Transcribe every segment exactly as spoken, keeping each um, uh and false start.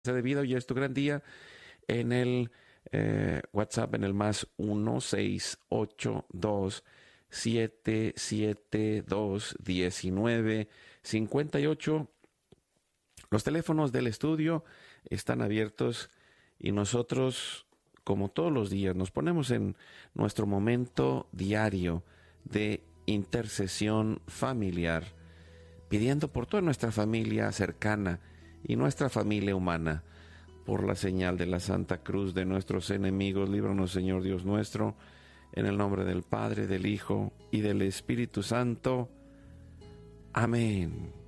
de vida. Hoy es tu gran día. En el eh, WhatsApp, en el más uno seis ocho dos siete siete dos uno nueve cinco ocho. Los teléfonos del estudio están abiertos y nosotros, como todos los días, nos ponemos en nuestro momento diario de intercesión familiar, pidiendo por toda nuestra familia cercana y nuestra familia humana. Por la señal de la Santa Cruz de nuestros enemigos, líbranos, Señor Dios nuestro, en el nombre del Padre, del Hijo y del Espíritu Santo. Amén.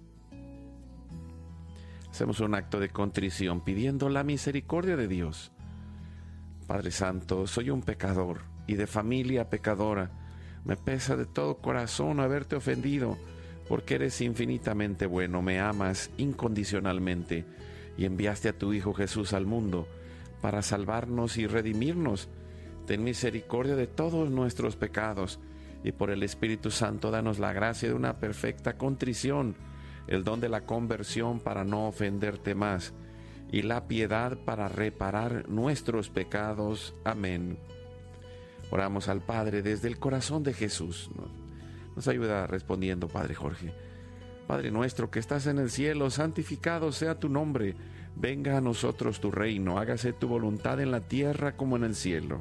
Hacemos un acto de contrición pidiendo la misericordia de Dios. Padre Santo, soy un pecador y de familia pecadora. Me pesa de todo corazón haberte ofendido, porque eres infinitamente bueno, me amas incondicionalmente y enviaste a tu Hijo Jesús al mundo para salvarnos y redimirnos. Ten misericordia de todos nuestros pecados y por el Espíritu Santo danos la gracia de una perfecta contrición, el don de la conversión para no ofenderte más y la piedad para reparar nuestros pecados. Amén. Oramos al Padre desde el corazón de Jesús. Nos ayuda respondiendo, Padre Jorge. Padre nuestro que estás en el cielo, santificado sea tu nombre. Venga a nosotros tu reino, hágase tu voluntad en la tierra como en el cielo.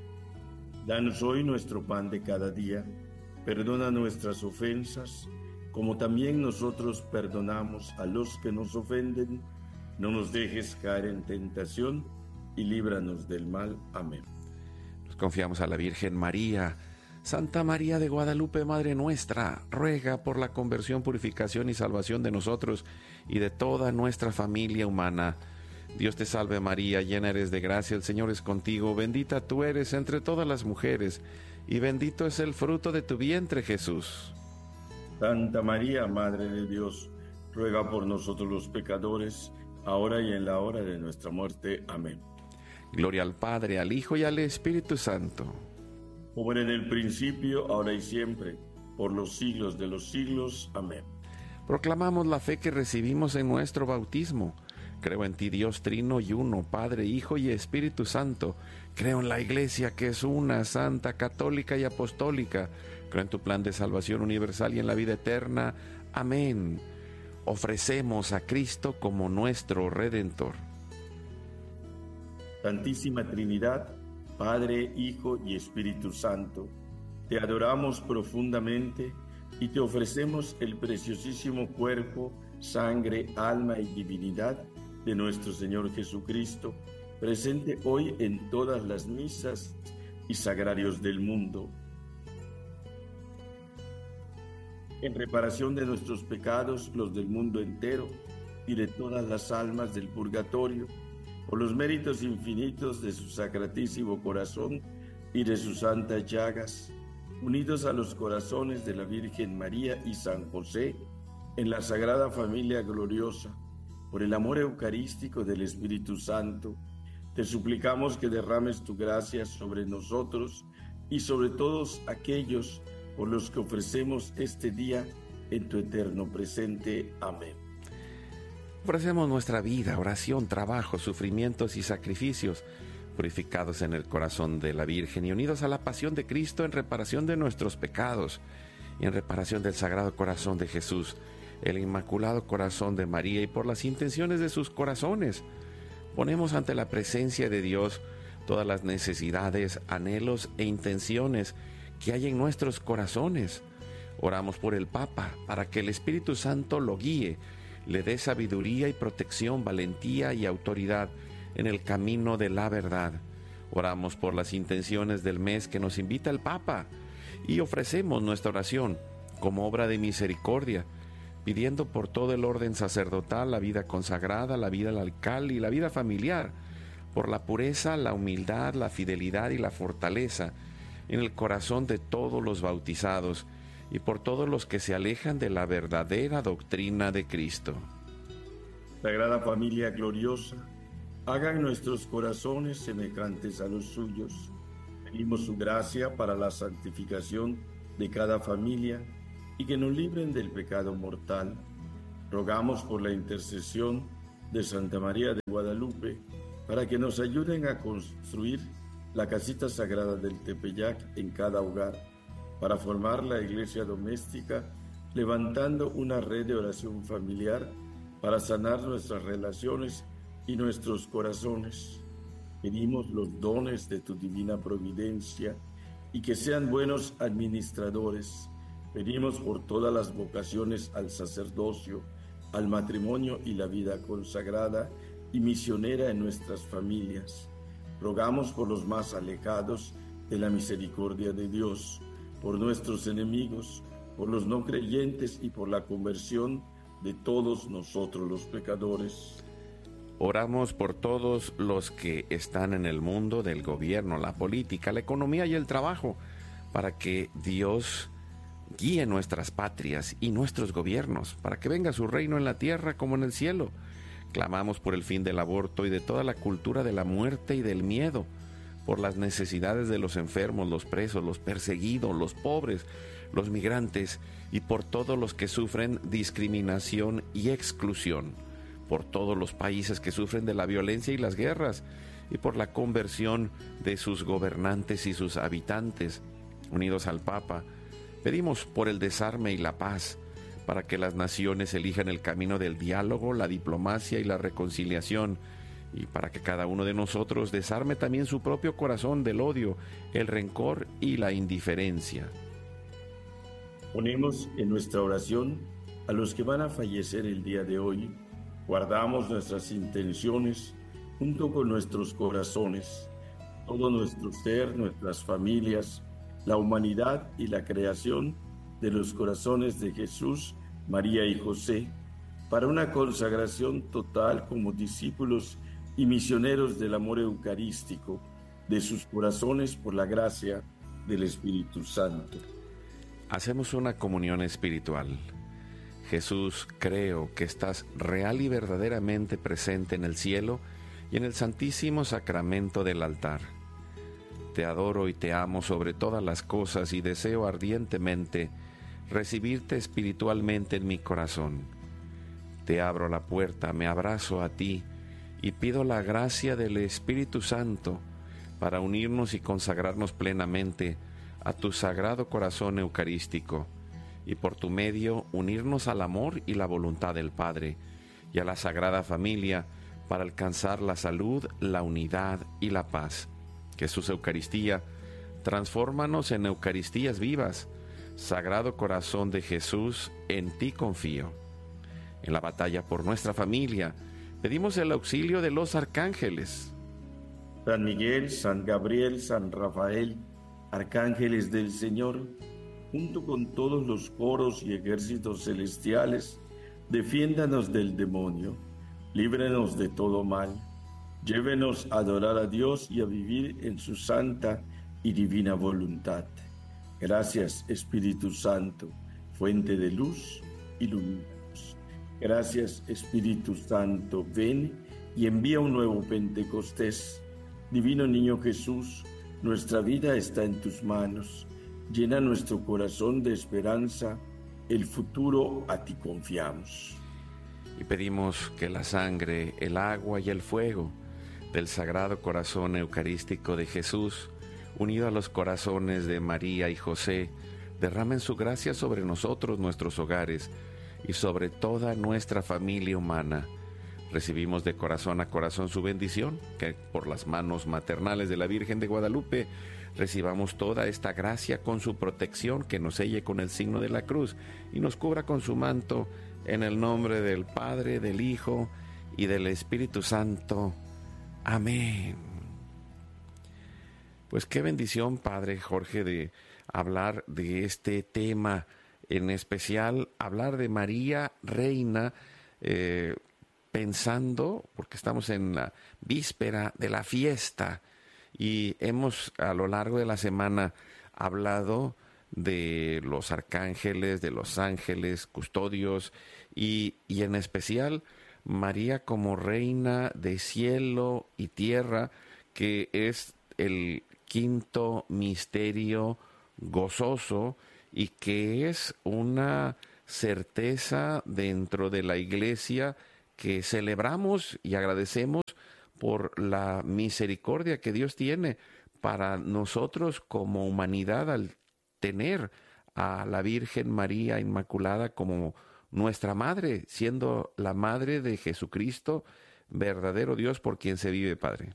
Danos hoy nuestro pan de cada día. Perdona nuestras ofensas, como también nosotros perdonamos a los que nos ofenden. No nos dejes caer en tentación y líbranos del mal. Amén. Nos confiamos a la Virgen María. Santa María de Guadalupe, Madre nuestra, ruega por la conversión, purificación y salvación de nosotros y de toda nuestra familia humana. Dios te salve María, llena eres de gracia, el Señor es contigo, bendita tú eres entre todas las mujeres, y bendito es el fruto de tu vientre, Jesús. Santa María, Madre de Dios, ruega por nosotros los pecadores, ahora y en la hora de nuestra muerte. Amén. Gloria al Padre, al Hijo y al Espíritu Santo. Como era en el principio, ahora y siempre, por los siglos de los siglos. Amén. Proclamamos la fe que recibimos en nuestro bautismo. Creo en ti, Dios trino y uno, Padre, Hijo y Espíritu Santo. Creo en la Iglesia que es una, santa, católica y apostólica. Creo en tu plan de salvación universal y en la vida eterna. Amén. Ofrecemos a Cristo como nuestro Redentor. Santísima Trinidad, Padre, Hijo y Espíritu Santo, te adoramos profundamente y te ofrecemos el preciosísimo cuerpo, sangre, alma y divinidad de nuestro Señor Jesucristo, presente hoy en todas las misas y sagrarios del mundo. En reparación de nuestros pecados, los del mundo entero y de todas las almas del purgatorio, por los méritos infinitos de su sacratísimo corazón y de sus santas llagas, unidos a los corazones de la Virgen María y San José, en la Sagrada Familia gloriosa, por el amor eucarístico del Espíritu Santo, te suplicamos que derrames tu gracia sobre nosotros y sobre todos aquellos por los que ofrecemos este día en tu eterno presente. Amén. Ofrecemos nuestra vida, oración, trabajo, sufrimientos y sacrificios, purificados en el corazón de la Virgen y unidos a la pasión de Cristo en reparación de nuestros pecados y en reparación del Sagrado Corazón de Jesús, el Inmaculado Corazón de María y por las intenciones de sus corazones. Ponemos ante la presencia de Dios todas las necesidades, anhelos e intenciones que hay en nuestros corazones. Oramos por el Papa para que el Espíritu Santo lo guíe, le dé sabiduría y protección, valentía y autoridad en el camino de la verdad. Oramos por las intenciones del mes que nos invita el Papa y ofrecemos nuestra oración como obra de misericordia, pidiendo por todo el orden sacerdotal, la vida consagrada, la vida laical y la vida familiar, por la pureza, la humildad, la fidelidad y la fortaleza en el corazón de todos los bautizados y por todos los que se alejan de la verdadera doctrina de Cristo. Sagrada Familia gloriosa, hagan nuestros corazones semejantes a los suyos. Pedimos su gracia para la santificación de cada familia y que nos libren del pecado mortal. Rogamos por la intercesión de Santa María de Guadalupe para que nos ayuden a construir la casita sagrada del Tepeyac en cada hogar, para formar la iglesia doméstica, levantando una red de oración familiar para sanar nuestras relaciones y nuestros corazones. Pedimos los dones de tu divina providencia y que sean buenos administradores. Pedimos por todas las vocaciones al sacerdocio, al matrimonio y la vida consagrada y misionera en nuestras familias. Rogamos por los más alejados de la misericordia de Dios, por nuestros enemigos, por los no creyentes y por la conversión de todos nosotros los pecadores. Oramos por todos los que están en el mundo del gobierno, la política, la economía y el trabajo, para que Dios guíe nuestras patrias y nuestros gobiernos, para que venga su reino en la tierra como en el cielo. Clamamos por el fin del aborto y de toda la cultura de la muerte y del miedo, por las necesidades de los enfermos, los presos, los perseguidos, los pobres, los migrantes y por todos los que sufren discriminación y exclusión, por todos los países que sufren de la violencia y las guerras y por la conversión de sus gobernantes y sus habitantes. Unidos al Papa, pedimos por el desarme y la paz, para que las naciones elijan el camino del diálogo, la diplomacia y la reconciliación, y para que cada uno de nosotros desarme también su propio corazón del odio, el rencor y la indiferencia. Ponemos en nuestra oración a los que van a fallecer el día de hoy. Guardamos nuestras intenciones junto con nuestros corazones, todo nuestro ser, nuestras familias, la humanidad y la creación de los corazones de Jesús, María y José, para una consagración total como discípulos y misioneros del amor eucarístico de sus corazones por la gracia del Espíritu Santo. Hacemos una comunión espiritual. Jesús, creo que estás real y verdaderamente presente en el cielo y en el santísimo sacramento del altar. Te adoro y te amo sobre todas las cosas y deseo ardientemente recibirte espiritualmente en mi corazón. Te abro la puerta, me abrazo a ti y pido la gracia del Espíritu Santo para unirnos y consagrarnos plenamente a tu sagrado corazón eucarístico y por tu medio unirnos al amor y la voluntad del Padre y a la Sagrada Familia para alcanzar la salud, la unidad y la paz. Jesús Eucaristía, transfórmanos en Eucaristías vivas. Sagrado Corazón de Jesús, en ti confío. En la batalla por nuestra familia, pedimos el auxilio de los arcángeles. San Miguel, San Gabriel, San Rafael, arcángeles del Señor, junto con todos los coros y ejércitos celestiales, defiéndanos del demonio, líbrenos de todo mal, llévenos a adorar a Dios y a vivir en su santa y divina voluntad. Gracias, Espíritu Santo, fuente de luz, ilumínanos. Gracias, Espíritu Santo, ven y envía un nuevo Pentecostés. Divino Niño Jesús, nuestra vida está en tus manos. Llena nuestro corazón de esperanza, el futuro a ti confiamos. Y pedimos que la sangre, el agua y el fuego del Sagrado Corazón Eucarístico de Jesús, unido a los corazones de María y José, derramen su gracia sobre nosotros, nuestros hogares y sobre toda nuestra familia humana. Recibimos de corazón a corazón su bendición, que por las manos maternales de la Virgen de Guadalupe recibamos toda esta gracia con su protección, que nos selle con el signo de la cruz y nos cubra con su manto, en el nombre del Padre, del Hijo y del Espíritu Santo. Amén. Pues qué bendición, Padre Jorge, de hablar de este tema, en especial hablar de María Reina, eh, pensando, porque estamos en la víspera de la fiesta y hemos a lo largo de la semana hablado de los arcángeles, de los ángeles, custodios y, y en especial María como reina de cielo y tierra, que es el quinto misterio gozoso y que es una certeza dentro de la Iglesia que celebramos y agradecemos por la misericordia que Dios tiene para nosotros como humanidad al tener a la Virgen María Inmaculada como nuestra madre, siendo la madre de Jesucristo, verdadero Dios por quien se vive, Padre.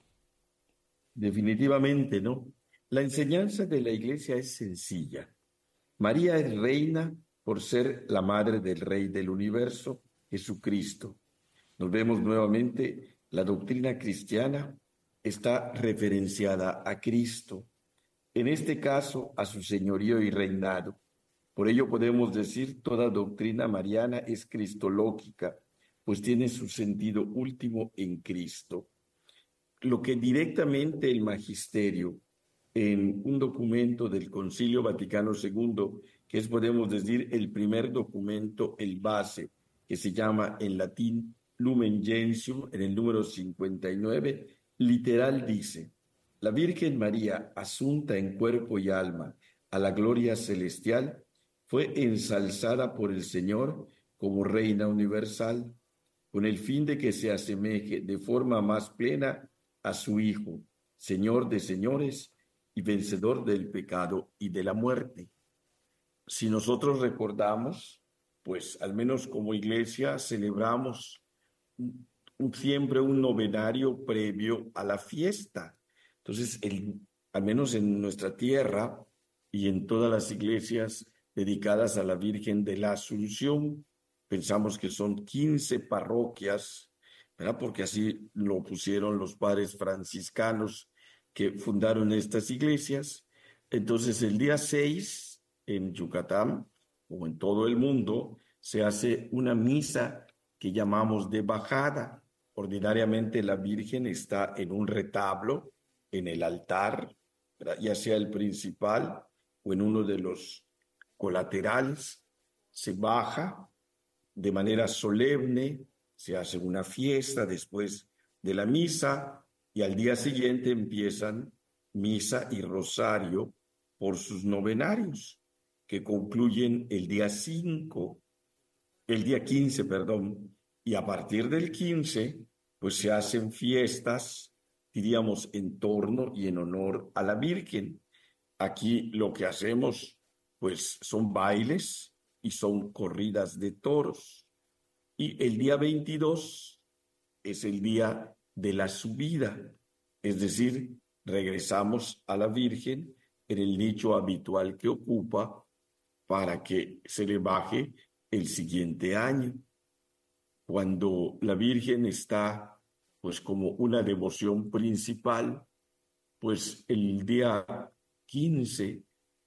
Definitivamente, ¿no? La enseñanza de la Iglesia es sencilla. María es reina por ser la madre del Rey del universo, Jesucristo. Nos vemos nuevamente, la doctrina cristiana está referenciada a Cristo, en este caso a su señorío y reinado. Por ello podemos decir toda doctrina mariana es cristológica, pues tiene su sentido último en Cristo. Lo que directamente el magisterio, en un documento del Concilio Vaticano segundo, que es, podemos decir, el primer documento, el base, que se llama en latín Lumen Gentium, en el número cincuenta y nueve, literal dice: la Virgen María, asunta en cuerpo y alma a la gloria celestial, fue ensalzada por el Señor como Reina universal, con el fin de que se asemeje de forma más plena a su Hijo, Señor de señores y vencedor del pecado y de la muerte. Si nosotros recordamos, pues al menos como iglesia celebramos un, un, siempre un novenario previo a la fiesta. Entonces, el, al menos en nuestra tierra y en todas las iglesias dedicadas a la Virgen de la Asunción, pensamos que son quince parroquias, ¿verdad? Porque así lo pusieron los padres franciscanos que fundaron estas iglesias. Entonces, el día seis, en Yucatán, o en todo el mundo, se hace una misa que llamamos de bajada. Ordinariamente la Virgen está en un retablo, en el altar, ¿verdad? Ya sea el principal o en uno de los colaterales. Se baja de manera solemne, se hace una fiesta después de la misa y al día siguiente empiezan misa y rosario por sus novenarios, que concluyen el día cinco, el día quince, perdón, y a partir del quince, pues se hacen fiestas, diríamos, en torno y en honor a la Virgen. Aquí lo que hacemos, pues, son bailes y son corridas de toros. Y el día veintidós es el día de la subida, es decir, regresamos a la Virgen en el nicho habitual que ocupa para que se le baje el siguiente año. Cuando la Virgen está, pues, como una devoción principal, pues el día quince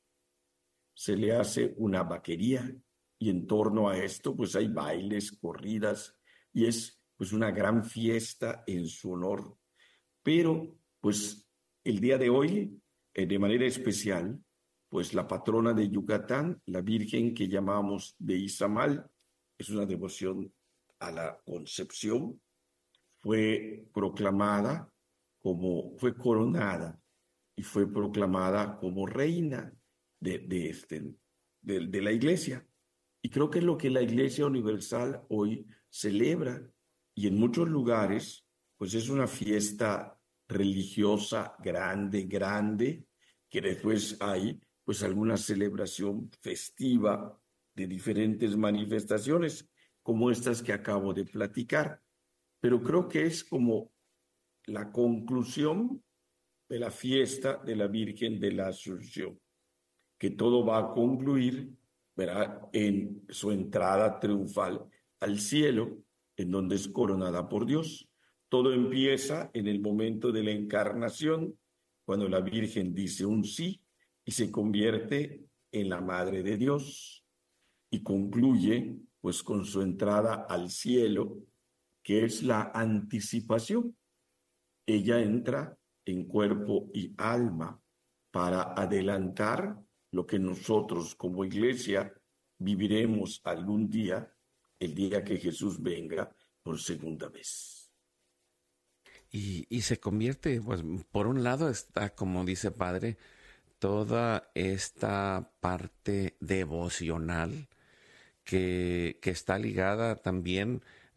se le hace una vaquería y en torno a esto, pues hay bailes, corridas y es, pues, una gran fiesta en su honor. Pero, pues, el día de hoy, eh, de manera especial, pues la patrona de Yucatán, la Virgen que llamamos de Izamal, es una devoción a la Concepción, fue proclamada como, fue coronada y fue proclamada como reina de, de, este, de, de la Iglesia. Y creo que es lo que la Iglesia Universal hoy celebra. Y en muchos lugares, pues es una fiesta religiosa grande, grande, que después hay pues alguna celebración festiva de diferentes manifestaciones, como estas que acabo de platicar. Pero creo que es como la conclusión de la fiesta de la Virgen de la Asunción, que todo va a concluir, ¿verdad?, en su entrada triunfal al cielo, en donde es coronada por Dios. Todo empieza en el momento de la encarnación, cuando la Virgen dice un sí y se convierte en la Madre de Dios, y concluye pues con su entrada al cielo, que es la anticipación. Ella entra en cuerpo y alma para adelantar lo que nosotros como iglesia viviremos algún día, el día que Jesús venga por segunda vez. Y, y se convierte, pues, por un lado está, como dice Padre, toda esta parte devocional que, que está ligada también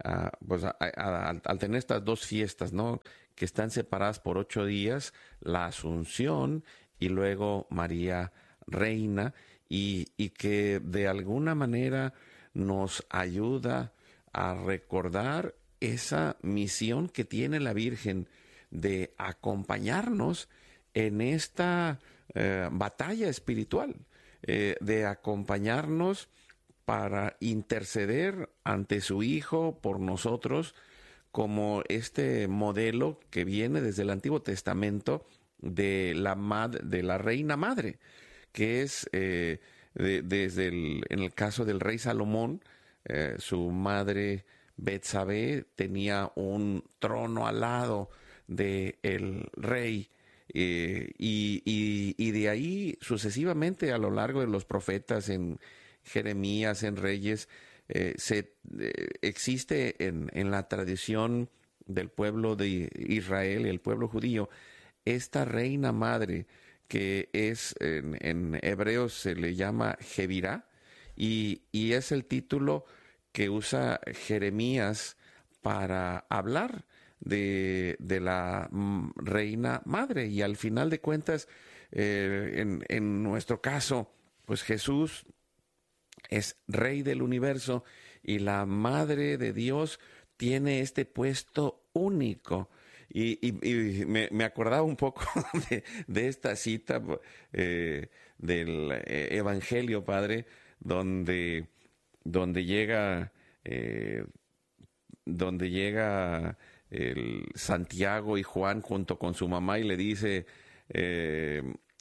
uh, pues a, a, a, al tener estas dos fiestas, ¿no? Que están separadas por ocho días, la Asunción y luego María Reina, y, y que de alguna manera nos ayuda a recordar esa misión que tiene la Virgen de acompañarnos en esta eh, batalla espiritual, eh, de acompañarnos para interceder ante su Hijo por nosotros, como este modelo que viene desde el Antiguo Testamento de la, mad- de la Reina Madre, que es eh, de- desde el, en el caso del rey Salomón, eh, su madre Betsabé tenía un trono al lado del rey, eh, y, y, y de ahí sucesivamente a lo largo de los profetas, en Jeremías, en Reyes, eh, se, eh, existe en, en la tradición del pueblo de Israel y el pueblo judío esta reina madre que es en, en hebreo se le llama Jebirá, y, y es el título que usa Jeremías para hablar de, de la mm, reina madre. Y al final de cuentas, eh, en, en nuestro caso, pues Jesús es rey del universo y la madre de Dios tiene este puesto único. Y, y- y me, me acordaba un poco de, de esta cita eh, del eh, Evangelio, Padre, donde, donde llega, eh, donde llega el Santiago y Juan junto con su mamá y le dice, eh,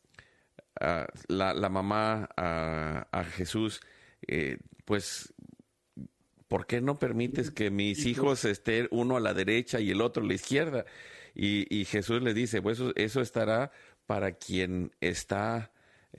a la, la mamá a, a Jesús, eh, pues, ¿por qué no permites que mis hijos estén uno a la derecha y el otro a la izquierda? Y, y Jesús le dice, pues eso, eso estará para quien está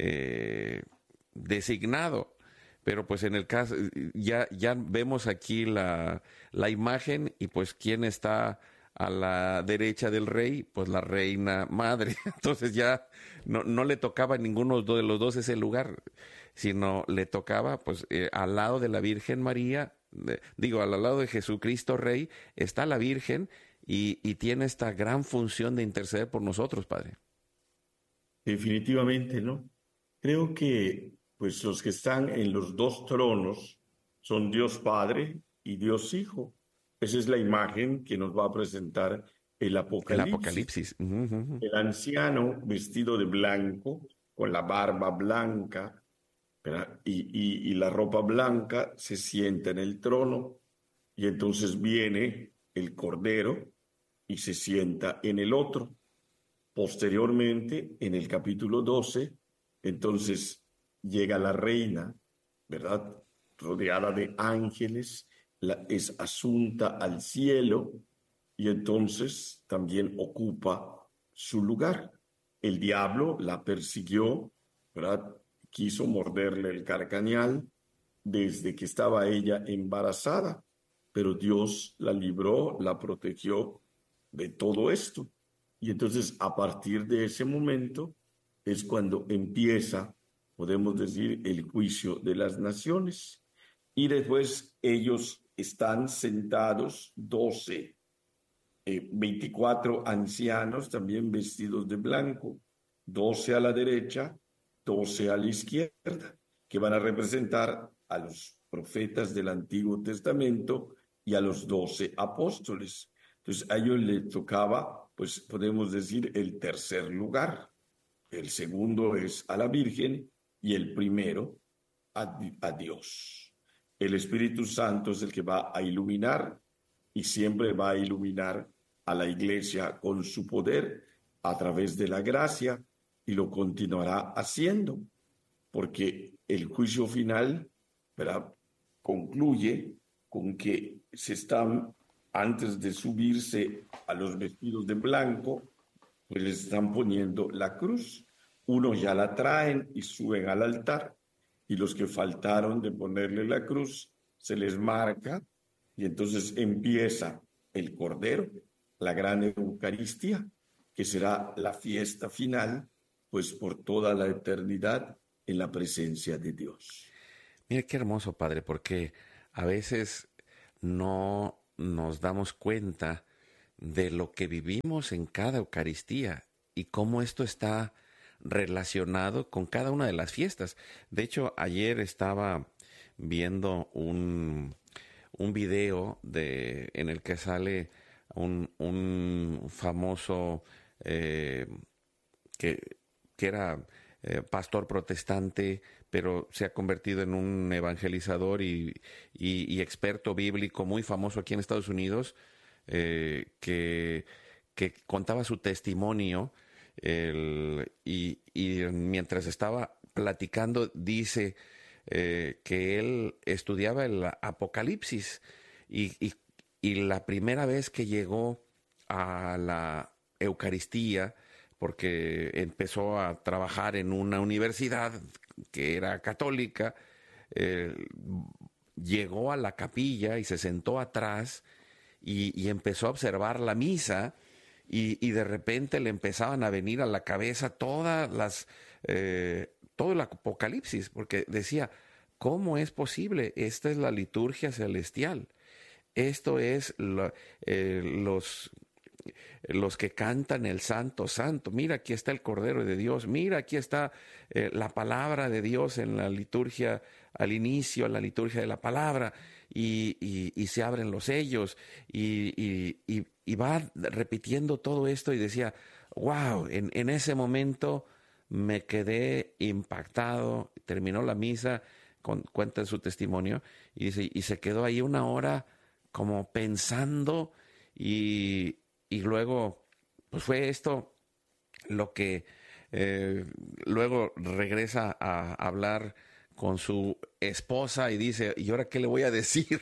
eh, designado. Pero pues en el caso, ya, ya vemos aquí la, la imagen, y pues quién está a la derecha del rey, pues la reina madre. Entonces ya no, no le tocaba a ninguno de los dos ese lugar, sino le tocaba pues eh, al lado de la Virgen María, de- digo, al lado de Jesucristo Rey, está la Virgen, y, y tiene esta gran función de interceder por nosotros, Padre. Definitivamente, ¿no? Creo que pues los que están en los dos tronos son Dios Padre y Dios Hijo. Esa es la imagen que nos va a presentar el El Apocalipsis. Apocalipsis. Ujú, ujú. El anciano vestido de blanco, con la barba blanca, ¿verdad? Y, y, y la ropa blanca, se sienta en el trono, y entonces viene el Cordero y se sienta en el otro. Posteriormente, en el capítulo doce, entonces llega la reina, ¿verdad? Rodeada de ángeles, la- es asunta al cielo, y entonces también ocupa su lugar. El diablo la persiguió, ¿verdad? Quiso morderle el carcañal desde que estaba ella embarazada, pero Dios la libró, la protegió de todo esto. Y entonces, a partir de ese momento, es cuando empieza, podemos decir, el juicio de las naciones. Y después ellos están sentados, doce, eh, veinticuatro ancianos, también vestidos de blanco, doce a la derecha, doce a la izquierda, que van a representar a los profetas del Antiguo Testamento y a los doce apóstoles. Entonces a ellos les tocaba, pues podemos decir, el tercer lugar. El segundo es a la Virgen y el primero a, a Dios. El Espíritu Santo es el que va a iluminar, y siempre va a iluminar a la iglesia con su poder a través de la gracia, y lo continuará haciendo, porque el juicio final, ¿verdad?, concluye con que se están, antes de subirse a los vestidos de blanco, pues les están poniendo la cruz. Unos ya la traen y suben al altar, y los que faltaron de ponerle la cruz se les marca, y entonces empieza el Cordero, la gran Eucaristía, que será la fiesta final, pues por toda la eternidad en la presencia de Dios. Mira qué hermoso, Padre, porque a veces no nos damos cuenta de lo que vivimos en cada Eucaristía y cómo esto está relacionado con cada una de las fiestas. De hecho, ayer estaba viendo un, un video de, en el que sale un, un famoso eh, que, que era eh, pastor protestante, pero se ha convertido en un evangelizador y, y, y experto bíblico muy famoso aquí en Estados Unidos, eh, que, que contaba su testimonio. El, y, y mientras estaba platicando, dice eh, que él estudiaba el Apocalipsis y, y, y la primera vez que llegó a la Eucaristía, porque empezó a trabajar en una universidad que era católica, eh, llegó a la capilla y se sentó atrás y, y empezó a observar la misa. Y, y de repente le empezaban a venir a la cabeza todas las, eh, todo el Apocalipsis, porque decía, ¿cómo es posible? Esta es la liturgia celestial. Esto es lo, eh, los, los que cantan el Santo, Santo. Mira, aquí está el Cordero de Dios. Mira, aquí está eh, la palabra de Dios en la liturgia, al inicio, en la liturgia de la palabra. Y, y, y se abren los sellos y, y, y, y va repitiendo todo esto y decía, wow, en, en ese momento me quedé impactado. Terminó la misa, con, cuenta su testimonio, y dice, y se quedó ahí una hora como pensando y, y luego, pues fue esto lo que eh, luego regresa a hablar con su esposa y dice, ¿y ahora qué le voy a decir?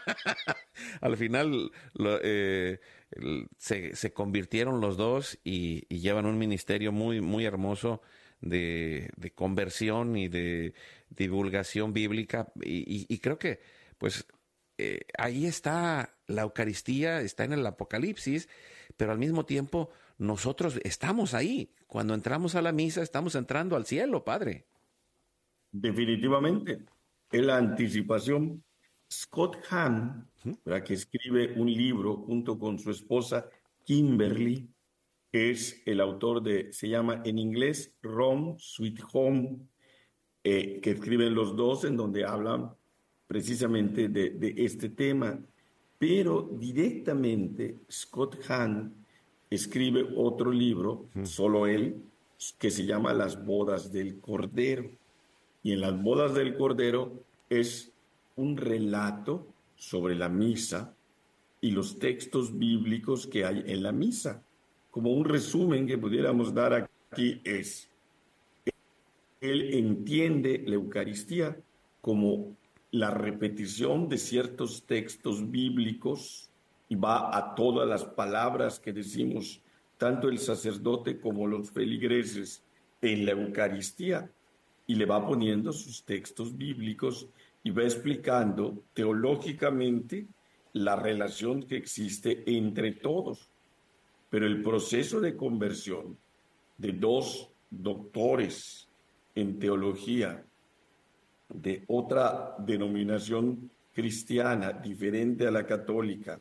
Al final lo, eh, se, se convirtieron los dos y, y llevan un ministerio muy, muy hermoso de, de conversión y de divulgación bíblica. Y, y, y creo que, pues, eh, ahí está la Eucaristía, está en el Apocalipsis, pero al mismo tiempo nosotros estamos ahí. Cuando entramos a la misa, estamos entrando al cielo, Padre. Definitivamente, es la anticipación. Scott Hahn, ¿verdad?, que escribe un libro junto con su esposa Kimberly, es el autor de, se llama en inglés Rome, Sweet Home, eh, que escriben los dos, en donde hablan precisamente de, de este tema. Pero directamente Scott Hahn escribe otro libro, solo él, que se llama Las bodas del Cordero. Y en las bodas del Cordero es un relato sobre la misa y los textos bíblicos que hay en la misa. Como un resumen que pudiéramos dar aquí es, él entiende la Eucaristía como la repetición de ciertos textos bíblicos y va a todas las palabras que decimos, tanto el sacerdote como los feligreses en la Eucaristía, y le va poniendo sus textos bíblicos y va explicando teológicamente la relación que existe entre todos. Pero el proceso de conversión de dos doctores en teología de otra denominación cristiana diferente a la católica,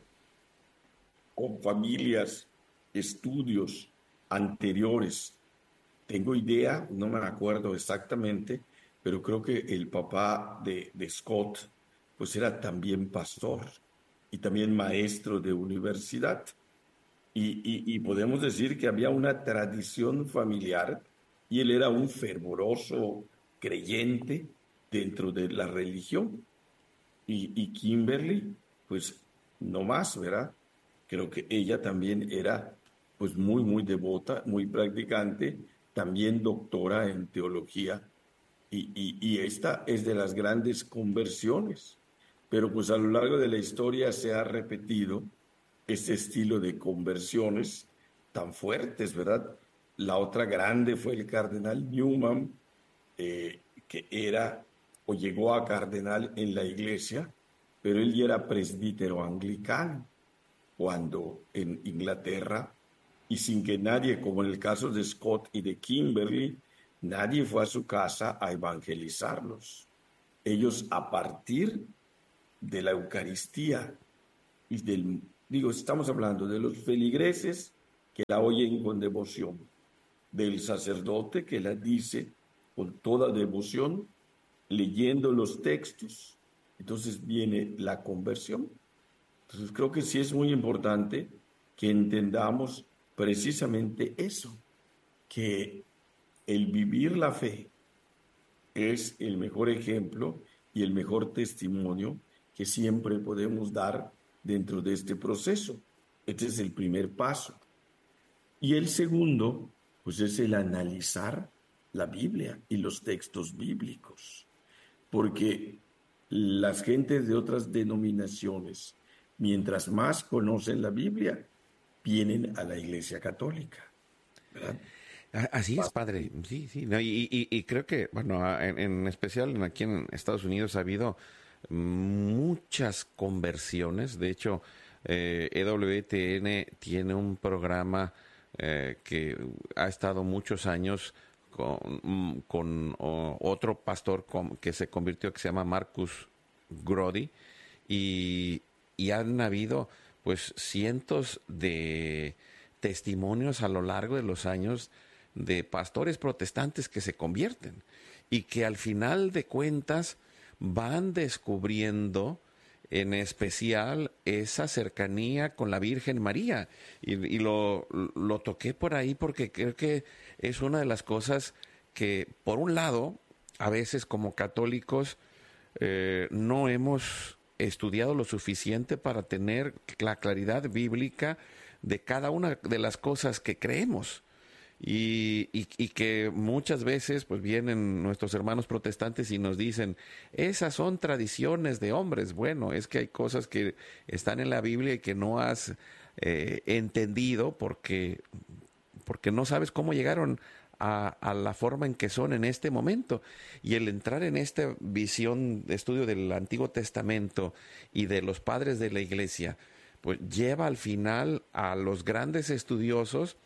con familias, estudios anteriores. Tengo idea, no me acuerdo exactamente, pero creo que el papá de, de Scott, pues era también pastor y también maestro de universidad. Y, y, y podemos decir que había una tradición familiar y él era un fervoroso creyente dentro de la religión. Y, y Kimberly, pues no más, ¿verdad? Creo que ella también era pues muy, muy devota, muy practicante, también doctora en teología, y, y, y esta es de las grandes conversiones. Pero pues a lo largo de la historia se ha repetido este estilo de conversiones tan fuertes, ¿verdad? La otra grande fue el cardenal Newman, eh, que era o llegó a cardenal en la iglesia, pero él ya era presbítero anglicano cuando en Inglaterra, y sin que nadie, como en el caso de Scott y de Kimberly, nadie fue a su casa a evangelizarlos. Ellos, a partir de la Eucaristía y del, digo, estamos hablando de los feligreses que la oyen con devoción, del sacerdote que la dice con toda devoción, leyendo los textos. Entonces viene la conversión. Entonces creo que sí es muy importante que entendamos precisamente eso, que el vivir la fe es el mejor ejemplo y el mejor testimonio que siempre podemos dar dentro de este proceso. Este es el primer paso. Y el segundo, pues es el analizar la Biblia y los textos bíblicos, porque las gentes de otras denominaciones, mientras más conocen la Biblia, vienen a la Iglesia Católica, ¿verdad? Así es, padre. Sí, sí. No, y, y, y creo que, bueno, en, en especial aquí en Estados Unidos ha habido muchas conversiones. De hecho, eh, E W T N tiene un programa eh, que ha estado muchos años con, con o, otro pastor con, que se convirtió, que se llama Marcus Grody, y, y han habido pues cientos de testimonios a lo largo de los años de pastores protestantes que se convierten y que al final de cuentas van descubriendo en especial esa cercanía con la Virgen María. Y, y lo, lo toqué por ahí porque creo que es una de las cosas que, por un lado, a veces como católicos eh, no hemos estudiado lo suficiente para tener la claridad bíblica de cada una de las cosas que creemos. Y, y, y que muchas veces pues vienen nuestros hermanos protestantes y nos dicen, esas son tradiciones de hombres. Bueno, es que hay cosas que están en la Biblia y que no has eh, entendido porque, porque no sabes cómo llegaron a, a la forma en que son en este momento. Y el entrar en esta visión de estudio del Antiguo Testamento y de los padres de la Iglesia, pues lleva al final a los grandes estudiosos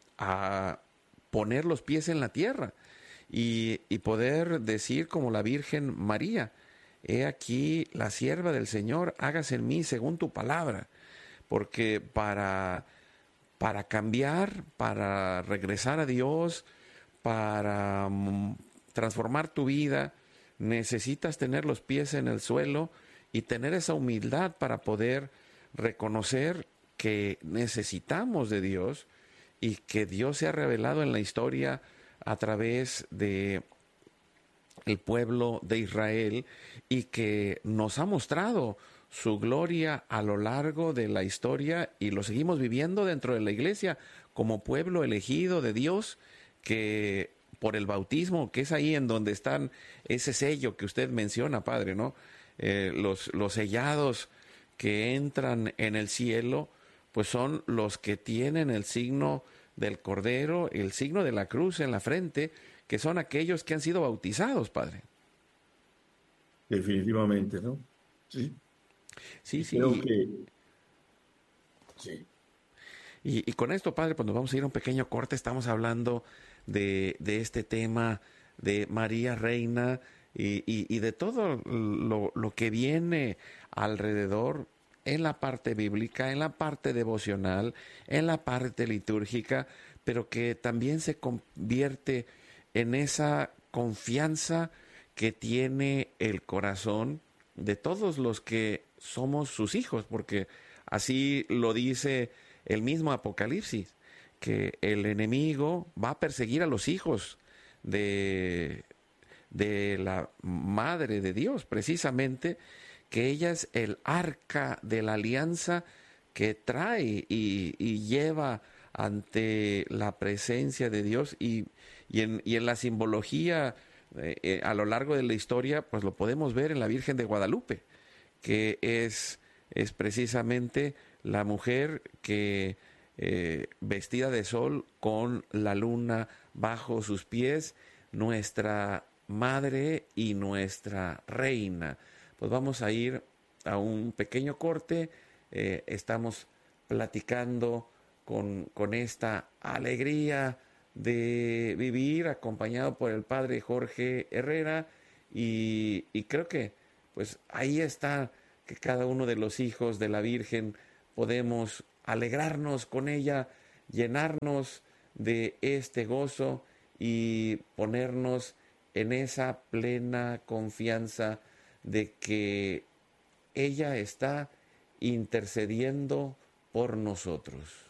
a poner los pies en la tierra y, y poder decir como la Virgen María, he aquí la sierva del Señor, hágase en mí según tu palabra, porque para, para cambiar, para regresar a Dios, para um, transformar tu vida, necesitas tener los pies en el suelo y tener esa humildad para poder reconocer que necesitamos de Dios y que Dios se ha revelado en la historia a través de el pueblo de Israel y que nos ha mostrado su gloria a lo largo de la historia y lo seguimos viviendo dentro de la iglesia como pueblo elegido de Dios, que por el bautismo, que es ahí en donde están ese sello que usted menciona, padre, ¿no? Eh, los, los sellados que entran en el cielo, pues son los que tienen el signo del Cordero, el signo de la cruz en la frente, que son aquellos que han sido bautizados, padre. Definitivamente, ¿no? Sí. Sí, sí. Creo que... Sí. Y, y con esto, padre, pues nos vamos a ir a un pequeño corte. Estamos hablando de, de este tema de María Reina y, y, y de todo lo, lo que viene alrededor en la parte bíblica, en la parte devocional, en la parte litúrgica, pero que también se convierte en esa confianza que tiene el corazón de todos los que somos sus hijos, porque así lo dice el mismo Apocalipsis, que el enemigo va a perseguir a los hijos de, de la Madre de Dios, precisamente, que ella es el arca de la alianza que trae y, y lleva ante la presencia de Dios y, y, en, y en la simbología eh, eh, a lo largo de la historia, pues lo podemos ver en la Virgen de Guadalupe, que es, es precisamente la mujer que eh, vestida de sol con la luna bajo sus pies, nuestra madre y nuestra reina. Pues vamos a ir a un pequeño corte, eh, estamos platicando con, con esta alegría de vivir acompañado por el padre Jorge Herrera y, y creo que pues ahí está que cada uno de los hijos de la Virgen podemos alegrarnos con ella, llenarnos de este gozo y ponernos en esa plena confianza de que ella está intercediendo por nosotros.